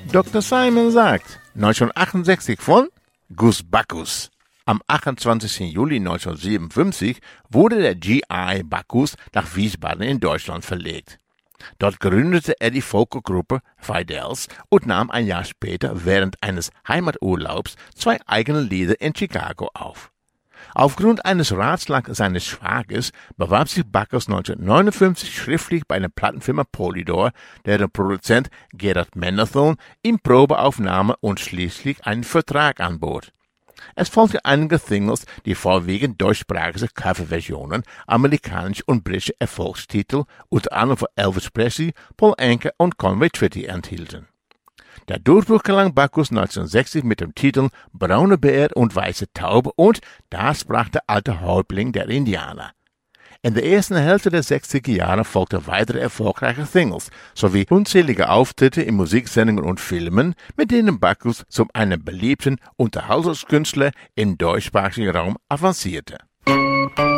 Dr. Simon sagt, 1968 von Guus Bacchus. Am 28. Juli 1957 wurde der GI Bacchus nach Wiesbaden in Deutschland verlegt. Dort gründete er die Folkgruppe Fidels und nahm ein Jahr später während eines Heimaturlaubs 2 eigene Lieder in Chicago auf. Aufgrund eines Ratschlags seines Schwagers bewarb sich Bacchus 1959 schriftlich bei der Plattenfirma Polydor, deren Produzent Gerard Mendelsohn ihm Probeaufnahme und schließlich einen Vertrag anbot. Es folgten einige Singles, die vorwiegend deutschsprachige Coverversionen, amerikanische und britische Erfolgstitel, unter anderem von Elvis Presley, Paul Anka und Conway Twitty enthielten. Der Durchbruch gelang Bacchus 1960 mit dem Titel Braune Bär und Weiße Taube und Da sprach der alte Häuptling der Indianer. In der ersten Hälfte der 60er Jahre folgten weitere erfolgreiche Singles sowie unzählige Auftritte in Musiksendungen und Filmen, mit denen Bacchus zu einem beliebten Unterhaltungskünstler im deutschsprachigen Raum avancierte.